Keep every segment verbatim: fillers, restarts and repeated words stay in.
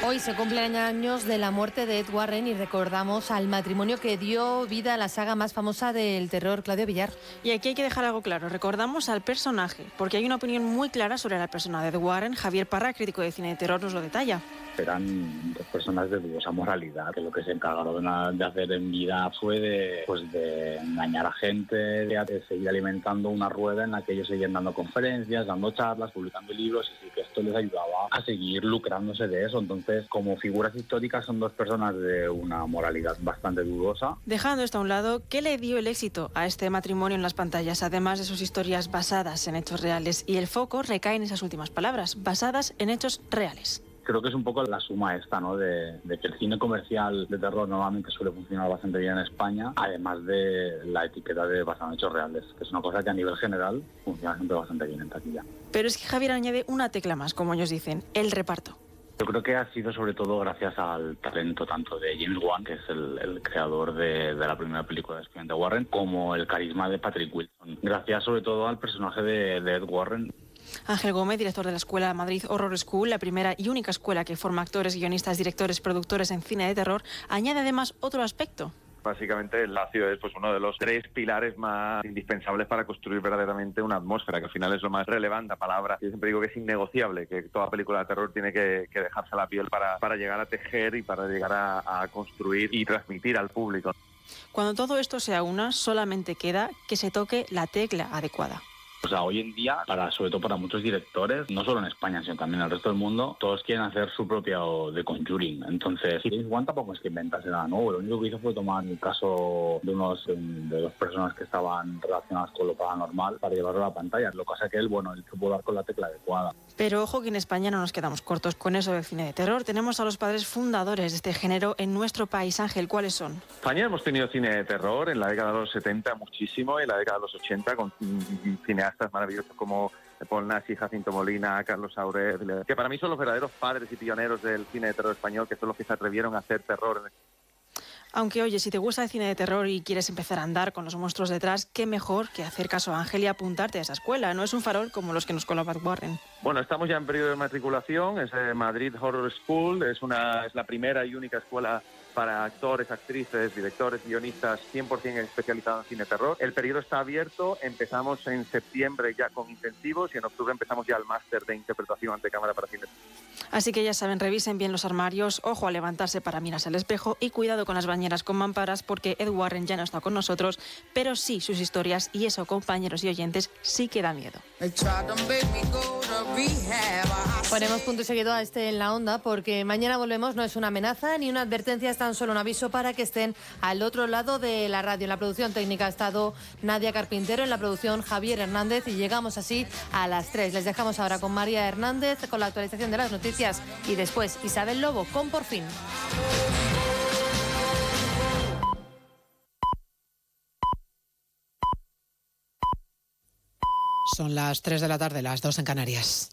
Hoy se cumplen años de la muerte de Ed Warren y recordamos al matrimonio que dio vida a la saga más famosa del terror, Claudia Villar. Y aquí hay que dejar algo claro, recordamos al personaje, porque hay una opinión muy clara sobre la persona de Ed Warren. Javier Parra, crítico de cine de terror, nos lo detalla. Eran dos personas de dudosa moralidad, que lo que se encargaron de hacer en vida fue de, pues de engañar a gente, de seguir alimentando una rueda en la que ellos seguían dando conferencias, dando charlas, publicando libros, y sí que esto les ayudaba a seguir lucrándose de eso. Entonces, como figuras históricas, son dos personas de una moralidad bastante dudosa. Dejando esto a un lado, ¿qué le dio el éxito a este matrimonio en las pantallas, además de sus historias basadas en hechos reales? Y el foco recae en esas últimas palabras, basadas en hechos reales. Creo que es un poco la suma esta, ¿no? De, de que el cine comercial de terror normalmente suele funcionar bastante bien en España, además de la etiqueta de basado en hechos reales, que es una cosa que a nivel general funciona siempre bastante bien en taquilla. Pero es que Javier añade una tecla más, como ellos dicen, el reparto. Yo creo que ha sido sobre todo gracias al talento tanto de James Wan, que es el, el creador de, de la primera película de Expediente Warren, como el carisma de Patrick Wilson. Gracias sobre todo al personaje de, de Ed Warren. Ángel Gómez, director de la Escuela Madrid Horror School, la primera y única escuela que forma actores, guionistas, directores, productores en cine de terror, añade además otro aspecto. Básicamente el ácido es pues, uno de los tres pilares más indispensables para construir verdaderamente una atmósfera, que al final es lo más relevante. La palabra, yo siempre digo que es innegociable, que toda película de terror tiene que, que dejarse la piel para, para llegar a tejer y para llegar a, a construir y transmitir al público. Cuando todo esto se aúna, solamente queda que se toque la tecla adecuada. O sea, hoy en día, para, sobre todo para muchos directores, no solo en España, sino también en el resto del mundo, todos quieren hacer su propio The Conjuring. Entonces, James Wan tampoco es que inventase nada nuevo. Lo único que hizo fue tomar el caso de unos de dos personas que estaban relacionadas con lo paranormal para llevarlo a la pantalla. Lo que pasa es que él, bueno, él supo dar con la tecla adecuada. Pero ojo que en España no nos quedamos cortos con eso del cine de terror. Tenemos a los padres fundadores de este género en nuestro país. Ángel, ¿cuáles son? En España hemos tenido cine de terror en la década de los setenta muchísimo, y en la década de los ochenta con cineastas maravillosos como Paul Naschy, Jacinto Molina, Carlos Sauré, que para mí son los verdaderos padres y pioneros del cine de terror español, que son los que se atrevieron a hacer terror. Aunque, oye, si te gusta el cine de terror y quieres empezar a andar con los monstruos detrás, qué mejor que hacer caso a Ángel y apuntarte a esa escuela. No es un farol como los que nos coló Ed Warren. Bueno, estamos ya en periodo de matriculación, es eh, Madrid Horror School, es, una, es la primera y única escuela para actores, actrices, directores, guionistas, cien por ciento especializado en cine terror. El periodo está abierto, empezamos en septiembre ya con intensivos y en octubre empezamos ya el máster de interpretación ante cámara para cine. Así que ya saben, revisen bien los armarios, ojo a levantarse para mirarse al espejo y cuidado con las bañeras con mamparas, porque Ed Warren ya no está con nosotros, pero sí sus historias, y eso, compañeros y oyentes, sí que da miedo. Ponemos punto y seguido a este En la Onda, porque mañana volvemos. No es una amenaza ni una advertencia, es tan solo un aviso para que estén al otro lado de la radio. En la producción técnica ha estado Nadia Carpintero, en la producción Javier Hernández, y llegamos así a las tres. Les dejamos ahora con María Hernández con la actualización de las noticias, y después Isabel Lobo con Por Fin. Son las tres de la tarde, las dos en Canarias.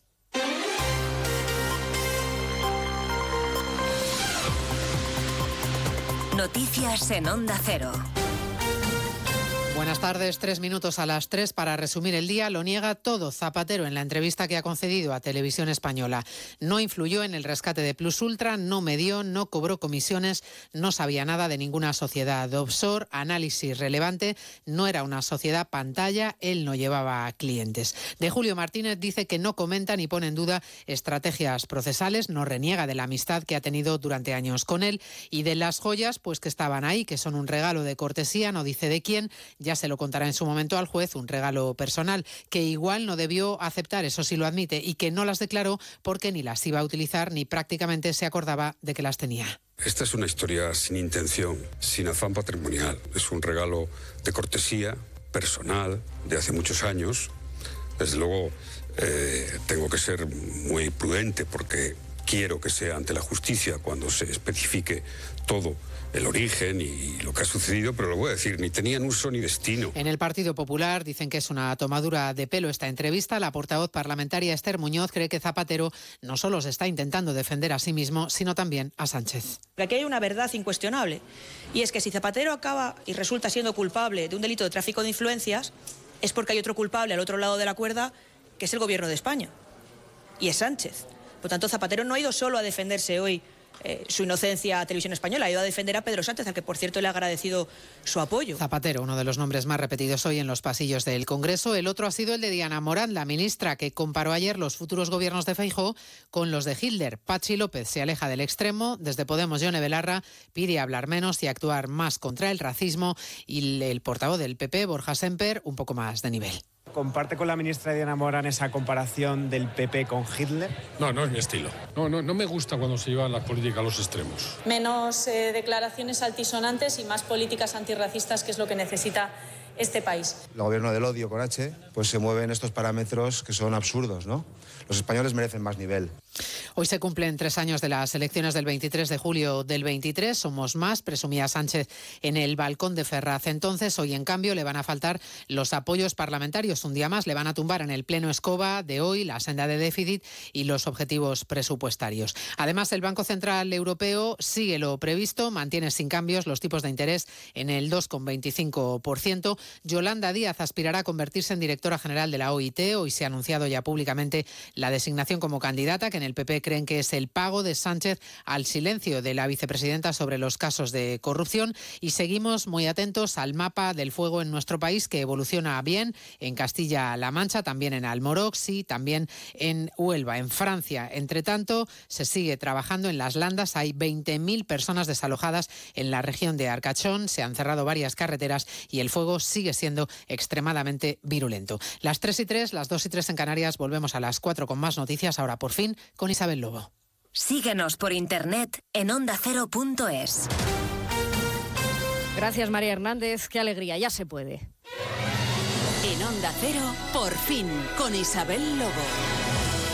Noticias en Onda Cero. Buenas tardes, tres minutos a las tres para resumir el día. Lo niega todo Zapatero en la entrevista que ha concedido a Televisión Española. No influyó en el rescate de Plus Ultra, no medió, no cobró comisiones, no sabía nada de ninguna sociedad offshore, análisis relevante, no era una sociedad pantalla, él no llevaba clientes. De Julio Martínez dice que no comenta ni pone en duda estrategias procesales, no reniega de la amistad que ha tenido durante años con él, y de las joyas, pues que estaban ahí, que son un regalo de cortesía, no dice de quién. Ya se lo contará en su momento al juez, un regalo personal que igual no debió aceptar, eso sí lo admite, y que no las declaró porque ni las iba a utilizar ni prácticamente se acordaba de que las tenía. Esta es una historia sin intención, sin afán patrimonial. Es un regalo de cortesía, personal, de hace muchos años. Desde luego eh, tengo que ser muy prudente porque quiero que sea ante la justicia cuando se especifique todo el origen y lo que ha sucedido, pero lo voy a decir, ni tenían uso ni destino. En el Partido Popular dicen que es una tomadura de pelo esta entrevista. La portavoz parlamentaria Esther Muñoz cree que Zapatero no solo se está intentando defender a sí mismo, sino también a Sánchez. Aquí hay una verdad incuestionable, y es que si Zapatero acaba y resulta siendo culpable de un delito de tráfico de influencias, es porque hay otro culpable al otro lado de la cuerda, que es el Gobierno de España, y es Sánchez. Por tanto, Zapatero no ha ido solo a defenderse hoy eh, su inocencia a Televisión Española, ha ido a defender a Pedro Sánchez, al que por cierto le ha agradecido su apoyo. Zapatero, uno de los nombres más repetidos hoy en los pasillos del Congreso. El otro ha sido el de Diana Morán, la ministra que comparó ayer los futuros gobiernos de Feijóo con los de Hitler. Patxi López se aleja del extremo. Desde Podemos, Yone Belarra pide hablar menos y actuar más contra el racismo. Y el portavoz del P P, Borja Semper, un poco más de nivel. ¿Comparte con la ministra Diana Morán esa comparación del P P con Hitler? No, no es mi estilo. No, no, no me gusta cuando se llevan la política a los extremos. Menos eh, declaraciones altisonantes y más políticas antirracistas, que es lo que necesita este país. El gobierno del odio con H, pues se mueve en estos parámetros que son absurdos, ¿no? Los españoles merecen más nivel. Hoy se cumplen tres años de las elecciones del veintitrés de julio del veintitrés. Somos más, presumía Sánchez en el balcón de Ferraz. Entonces, hoy en cambio le van a faltar los apoyos parlamentarios. Un día más le van a tumbar en el pleno escoba de hoy la senda de déficit y los objetivos presupuestarios. Además, el Banco Central Europeo sigue lo previsto, mantiene sin cambios los tipos de interés en el dos coma veinticinco por ciento. Yolanda Díaz aspirará a convertirse en directora general de la O I T. Hoy se ha anunciado ya públicamente la designación como candidata, que en el P P creen que es el pago de Sánchez al silencio de la vicepresidenta sobre los casos de corrupción. Y seguimos muy atentos al mapa del fuego en nuestro país, que evoluciona bien en Castilla-La Mancha, también en Almorox y también en Huelva. En Francia, entre tanto, se sigue trabajando en las Landas. Hay veinte mil personas desalojadas en la región de Arcachón. Se han cerrado varias carreteras y el fuego sigue siendo extremadamente virulento. Las tres y tres, las dos y tres en Canarias. Volvemos a las cuatro con más noticias, ahora por fin con Isabel Lobo. Síguenos por internet en onda cero punto es. Gracias, María Hernández. Qué alegría, ya se puede. En Onda Cero, por fin, con Isabel Lobo.